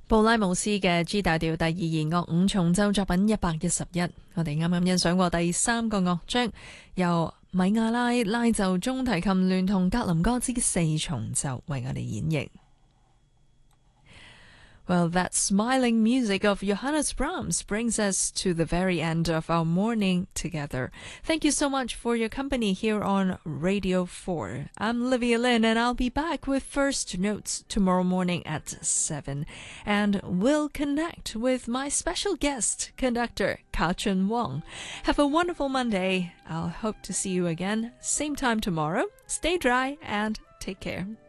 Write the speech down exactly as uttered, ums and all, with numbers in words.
布拉姆斯嘅 G 大調第二弦樂五重奏作品一百一十一，我哋啱啱欣賞過第三個樂章，由米亞拉拉奏中提琴聯同格林哥茲四重奏為我哋演繹。Well, that smiling music of Johannes Brahms brings us to the very end of our morning together. Thank you so much for your company here on Radio four. I'm Livia Lynn, and I'll be back with First Notes tomorrow morning at seven. And we'll connect with my special guest, conductor Ka-chun Wong. Have a wonderful Monday. I'll hope to see you again, same time tomorrow. Stay dry and take care.